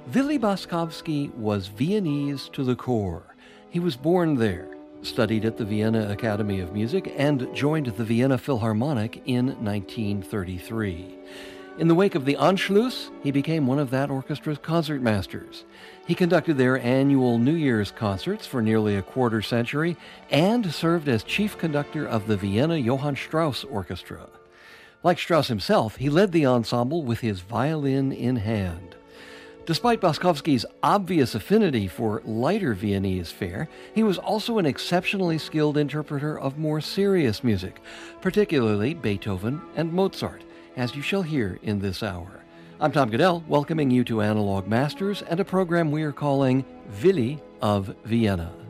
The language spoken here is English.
Willy Bączkowski was Viennese to the core. He was born there, studied at the Vienna Academy of Music, and joined the Vienna Philharmonic in 1933. In the wake of the Anschluss, he became one of that orchestra's concertmasters. He conducted their annual New Year's concerts for nearly a quarter century and served as chief conductor of the Vienna Johann Strauss Orchestra. Like Strauss himself, he led the ensemble with his violin in hand. Despite Bączkowski's obvious affinity for lighter Viennese fare, he was also an exceptionally skilled interpreter of more serious music, particularly Beethoven and Mozart, as you shall hear in this hour. I'm Tom Goodell, welcoming you to Analog Masters and a program we are calling Willy of Vienna.